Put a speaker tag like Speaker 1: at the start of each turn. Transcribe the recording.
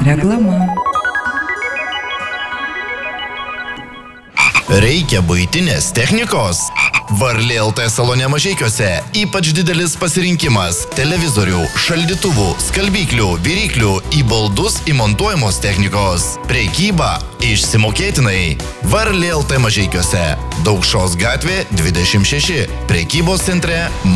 Speaker 1: Reklama.
Speaker 2: Reikia buitinės technikos? Varlė LT salone Mažeikiuose ypač didelis pasirinkimas televizorių, šaldytuvų, skalbyklių, viryklių, į baldus įmontuojamos technikos. Prekyba išsimokėtinai. Varlė LT Mažeikiuose. Daukšos gatvė 26. Prekybos centre